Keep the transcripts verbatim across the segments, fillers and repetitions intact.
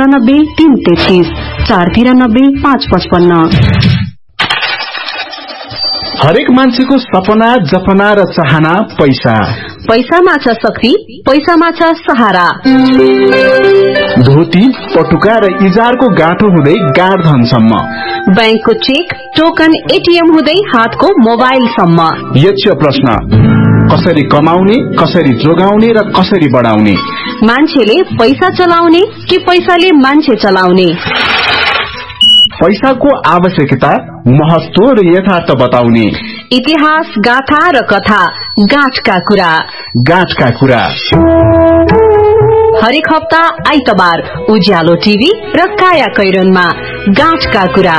तिरानब्बे तीन तैतीस चार तिरानब्बे पाँच पचपन्न। हरेक मान्छेको सपना, जपना र चाहना पैसा। पैसामा छ शक्ति, पैसामा छ सहारा। धोती, पटुका र इजारको गाँठो हुँदै गाँड धनसम्म, बैंकको चेक, टोकन, एटीएम हुँदै हातको मोबाइलसम्म। यक्ष प्रश्न, कसरी कमाउने, कसरी जोगाउने र कसरी बढाउने? मान्छेले पैसा चलाउने कि पैसाले मान्छे चलाउने? पैसाको आवश्यकता, महत्व र यथार्थ बताउने। इतिहास, गाथा र कथा, गाँठका कुरा। गाँठका कुरा हरेक हप्ता आइतबार उज्यालो टिभी र काया कैरनमा गाँठका कुरा।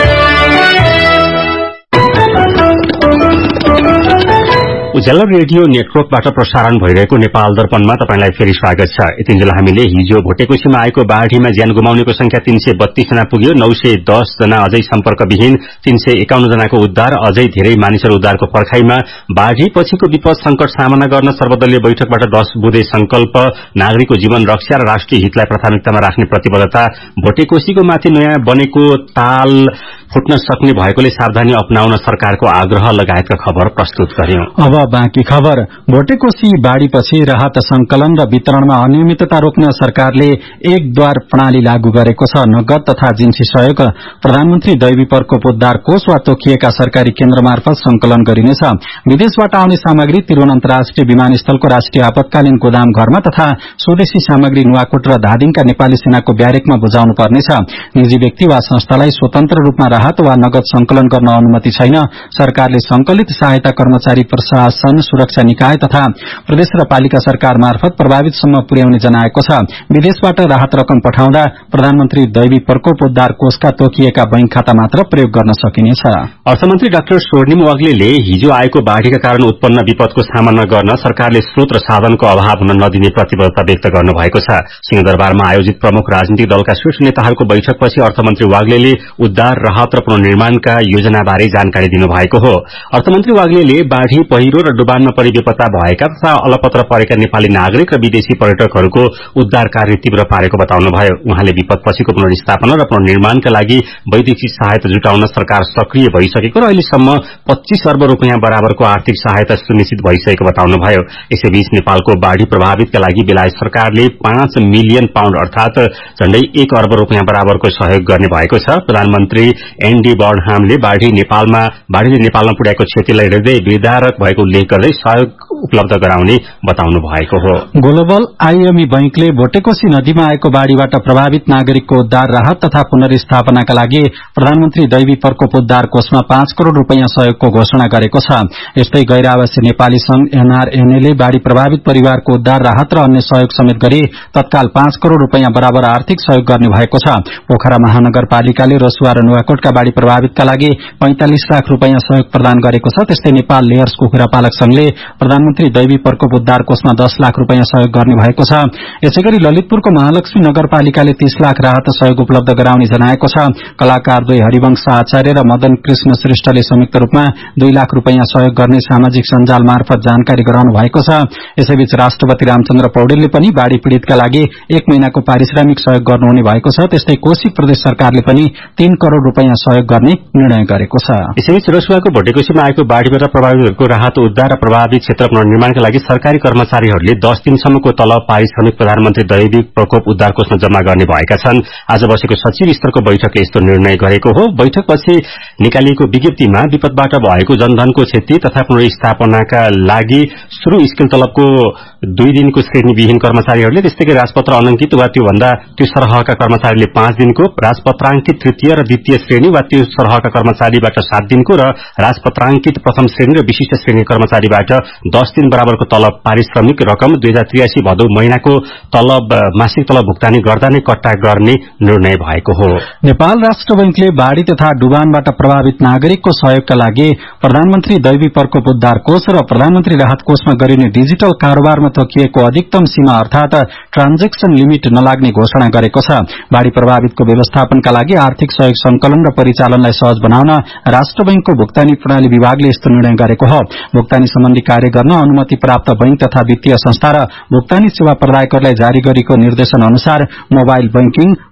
उज्यालो रेडियो नेटवर्कबाट प्रसारण भइरहेको नेपाल दर्पणमा तपाईंलाई फेरि स्वागत छ। यतिन्जेल हामीले हिजो भोटेकोसीमा आएको बाढ़ीमा ज्यान गुमाउनेको संख्या तीन सय बत्तीस जना पुग्यो। नौ सय दस जना अझै सम्पर्कविहीन, तीन सय एकाउन्न जनाको उद्धार। अझै धेरै मानिसहरू उद्धारको पर्खाइमा। बाढ़ी पछिको विपद संकट सामना गर्न सर्वदलीय बैठकबाट दश बुँदे संकल्प, नागरिकको जीवन रक्षा र राष्ट्रिय हितलाई प्राथमिकतामा राख्ने प्रतिबद्धता। भोटेकोसीको माथि नयाँ बनेको ताल फुट्न सक्ने भएकोले सावधानी अपनाउन सरकारको आग्रह लगायतका खबर प्रस्तुत गर्यौं। अब बाँकी खबर। भोटेकोसी बाढ़ीपछि राहत संकलन र वितरणमा अनियमितता रोक्न सरकारले एक द्वार प्रणाली लागू गरेको छ। नगद तथा जिन्सी सहयोग प्रधानमन्त्री दैवी प्रकोप उद्धार कोष वा तोकिएका सरकारी केन्द्र मार्फत संकलन गरिनेछ। विदेशबाट आउने सामग्री त्रिभुवन अन्तर्राष्ट्रिय विमानस्थलको राष्ट्रिय आपतकालीन गोदाम घरमा तथा स्वदेशी सामग्री नुवाकोट र धादिङका नेपाली सेनाको ब्यारेकमा बुझाउनु पर्नेछ। निजी व्यक्ति वा संस्थालाई स्वतन्त्र रूपमा राहत वा नगद संकलन गर्न अनुमति छैन। सरकारले संकलित सहायता कर्मचारी प्रशासन, सुरक्षा निकाय तथा प्रदेश र पालिका सरकार मार्फत प्रभावितसम्म पुर्याउने जनाएको छ। विदेशबाट राहत रकम पठाउँदा प्रधानमन्त्री दैवी प्रकोप उद्धार कोषका तोकिएका बैंक खाता मात्र प्रयोग गर्न सकिनेछ। अर्थमन्त्री डाक्टर स्वर्णिम वाग्लेले हिजो आएको बाढ़ीका कारण उत्पन्न विपदको सामना गर्न सरकारले स्रोत र साधनको अभाव हुन नदिने प्रतिबद्धता व्यक्त गर्नुभएको छ। सिंहदरबारमा आयोजित प्रमुख राजनीतिक दलका शीर्ष नेताहरूको बैठकपछि अर्थमन्त्री वाग्लेले उद्धार, राहत र पुनर्निर्माणका योजनाबारे जानकारी दिनुभएको हो। अर्थमन्त्री वाग्लेले बाढ़ी, पहिरो र डुबानमा परि बेपत्ता भएका तथा अलपत्र परेका नेपाली नागरिक र विदेशी पर्यटकहरूको उद्धार कार्य तीव्र पारेको बताउनुभयो। उहाँले विपदपछिको पुनर्स्थापना र पुनर्निर्माणका लागि वैदेशिक सहायता जुटाउन सरकार सक्रिय भइसकेको र अहिलेसम्म पच्चीस अर्ब रूपियाँ बराबरको आर्थिक सहायता सुनिश्चित भइसकेको बताउनुभयो। यसैबीच नेपालको बाढ़ी प्रभावितका लागि बेलायत सरकारले पाँच मिलियन पाउण्ड अर्थात झण्डै एक अर्ब रूपियाँ बराबरको सहयोग गर्ने भएको छ। प्रधानमन्त्री एनडी बर्नहामले बाढ़ी नेपालमा बाढ़ीले नेपालमा पुर्याएको क्षतिलाई हृदय विदारक भएको उल्लेख गर्दै सहयोग उपलब्ध गराउने बताउनु भएको हो। ग्लोबल आईएमई बैंकले भोटेकोसी नदीमा आएको बाढ़ीबाट प्रभावित नागरिकको उद्धार, राहत तथा पुनर्स्थापनाका लागि प्रधानमन्त्री दैवी प्रकोप उद्धार कोषमा पाँच करोड़ रूपियाँ सहयोगको घोषणा गरेको छ। यस्तै गैर आवासीय नेपाली संघ एनआरएनएले बाढ़ी प्रभावित परिवारको उद्धार, राहत र अन्य सहयोग समेत गरी तत्काल पाँच करोड़ रूपियाँ बराबर आर्थिक सहयोग गर्ने भएको छ। पोखरा महानगरपालिकाले रसुवा र नुवाकोटका बाढ़ी प्रभावितका लागि पैंतालिस लाख रूपियाँ सहयोग प्रदान गरेको छ। त्यस्तै नेपाल लेयर्स कुखुरा पालक संघले प्रधानमन्त्री दैवी प्रकोप उद्धार कोषमा दस लाख रूपियाँ सहयोग गर्ने भएको छ। यसैगरी ललितपुरको महालक्ष्मी नगरपालिकाले तीस लाख राहत सहयोग उपलब्ध गराउने जनाएको छ। कलाकार दुई हरिवंश आचार्य र मदन कृष्ण श्रेष्ठले संयुक्त रूपमा दुई लाख रूपियाँ सहयोग गर्ने सामाजिक सञ्जाल मार्फत जानकारी गराउनु भएको छ। यसैबीच राष्ट्रपति रामचन्द्र पौडेलले पनि बाढ़ी पीड़ितका लागि एक महिनाको पारिश्रमिक सहयोग गर्नुहुने भएको छ। त्यस्तै कोशी प्रदेश सरकारले पनि तीन करोड़ रूपियाँ सहयोग गर्ने निर्णय गरेको छ। यसैबीच रसुवाको भोटेकोसीमा आएको बाढ़ीबाट प्रभावितहरूको राहत, उद्धार र प्रभावित क्षेत्र पुनर्निर्माणका लागि सरकारी कर्मचारीहरूले दस दिनसम्मको तलब, पारिश्रमिक प्रधानमन्त्री दैवी प्रकोप उद्धार कोषमा जम्मा गर्ने भएका छन्। आज बसेको सचिव स्तरको बैठकले यस्तो निर्णय गरेको हो। बैठकपछि निकालिएको विज्ञप्तिमा विपदबाट भएको जनधनको क्षति तथा पुनर्स्थापनाका लागि शुरू स्केल तलबको दुई दिनको श्रेणीविहीन कर्मचारीहरूले, त्यस्तै राजपत्र अनंकित वा त्योभन्दा त्यो सरहका कर्मचारीले पाँच दिनको, राजपत्रांकित तृतीय र द्वितीय श्रेणी वा त्यो सरहका कर्मचारीबाट सात दिनको र राजपत्रांकित प्रथम श्रेणी र विशिष्ट श्रेणी कर्मचारीबाट दस दिन बराबरको तलब पारिश्रमिक रकम दुई हजार त्रियासी भदौ महिनाको तलब मासिक तलब भुक्तानी गर्दा नै कट्टा गर्ने निर्णय भएको हो। नेपाल राष्ट्र बैंकले बाढ़ी तथा डुबानबाट प्रभावित नागरिकको सहयोगका लागि प्रधानमन्त्री दैवी प्रकोप उद्धार कोष र प्रधानमन्त्री राहत कोषमा गरिने डिजिटल कारोबारमा तोकिएको अधिकतम सीमा अर्थात ट्रान्जेक्सन लिमिट नलाग्ने घोषणा गरेको छ। बाढ़ी प्रभावितको व्यवस्थापनका लागि आर्थिक सहयोग संकलन र परिचालनलाई सहज बनाउन राष्ट्र बैंकको भुक्तानी प्रणाली विभागले यस्तो निर्णय गरेको हो। भुक्तानी सम्बन्धी कार्य गर्न अनुमति प्राप्त बैंक तथा वित्तीय संस्था र भुक्तानी सेवा प्रदायकहरूलाई जारी गरेको निर्देशन अनुसार मोबाइल बैंकिङ,